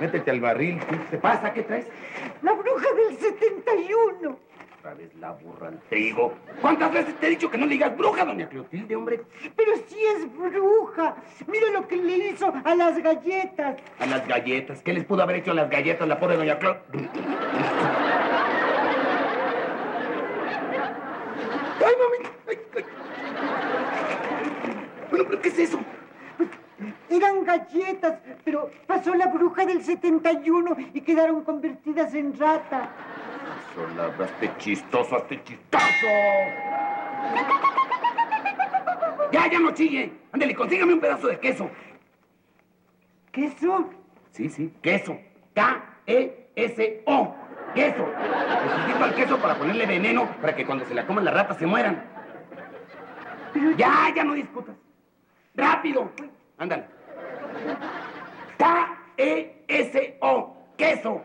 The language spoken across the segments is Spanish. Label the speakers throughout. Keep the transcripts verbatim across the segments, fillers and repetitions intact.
Speaker 1: Métete al barril. ¿Qué te pasa? ¿Qué traes?
Speaker 2: La bruja del setenta y uno.
Speaker 1: Otra vez la burra al trigo. ¿Cuántas veces te he dicho que no le digas bruja, doña Clotilde, hombre?
Speaker 2: Pero sí es bruja. Mira lo que le hizo a las galletas.
Speaker 1: ¿A las galletas? ¿Qué les pudo haber hecho a las galletas la pobre doña Clotilde? ¡Ay, mami! Ay, ay. Bueno, ¿pero qué es eso?
Speaker 2: Eran galletas, pero pasó la bruja del setenta y uno y quedaron convertidas en rata.
Speaker 1: Sola, hazte chistoso, hazte chistoso. Ya, ya no chille. Ándale, consígame un pedazo de queso.
Speaker 2: ¿Queso?
Speaker 1: Sí, sí, queso. K E S O. Queso. Necesito el queso para ponerle veneno para que cuando se la coman las ratas se mueran. Ya, ya no discutas. ¡Rápido! Ándale. K E S O. Queso.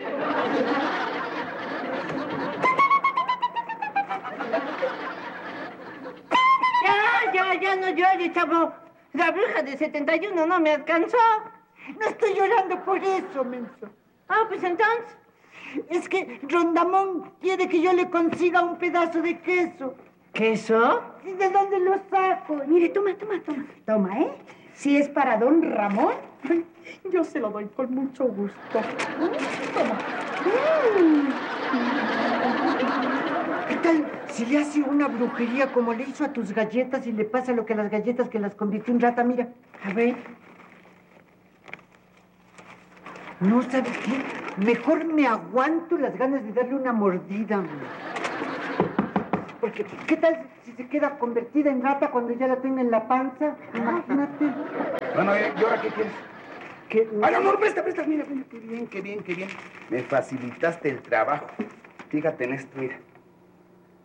Speaker 3: Ya, ya, ya no llores, chavo. La bruja de setenta y uno no me alcanzó.
Speaker 2: No estoy llorando por eso, menso.
Speaker 3: Ah, pues entonces.
Speaker 2: Es que Rondamón quiere que yo le consiga un pedazo de queso.
Speaker 3: ¿Queso?
Speaker 2: ¿De dónde lo saco?
Speaker 4: Mire, toma, toma, toma. Toma, ¿eh? Si es para don Ramón, yo se lo doy con mucho gusto. Toma.
Speaker 2: ¿Qué tal si le hace una brujería como le hizo a tus galletas y le pasa lo que a las galletas que las convirtió en rata? Mira, a ver. No, ¿sabes qué? Mejor me aguanto las ganas de darle una mordida. Porque, ¿qué tal si se queda convertida en rata cuando ya la tenga en la panza? Imagínate.
Speaker 1: Bueno, ¿y ahora qué quieres?
Speaker 2: Que...
Speaker 1: Ah, no, no, presta, presta. Mira, mira, qué bien, qué bien, qué bien. Me facilitaste el trabajo. Fíjate en esto, mira.